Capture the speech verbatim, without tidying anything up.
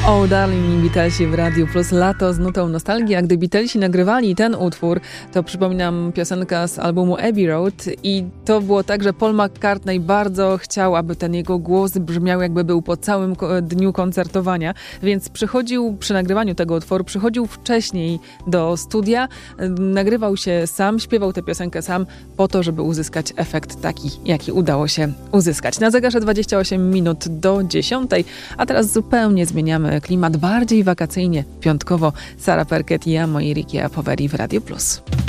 Oh Darling i Beatlesi w Radiu Plus. Lato z nutą nostalgii. A gdy Beatlesi nagrywali ten utwór, to przypominam piosenka z albumu Abbey Road i to było tak, że Paul McCartney bardzo chciał, aby ten jego głos brzmiał, jakby był po całym dniu koncertowania, więc przychodził przy nagrywaniu tego utworu, przychodził wcześniej do studia, nagrywał się sam, śpiewał tę piosenkę sam po to, żeby uzyskać efekt taki, jaki udało się uzyskać. Na zegarze dwadzieścia osiem minut do dziesiątej, a teraz zupełnie zmieniamy klimat, bardziej wakacyjnie, piątkowo. Sara Perket i ja, moi Ricky Poveri w Radio Plus.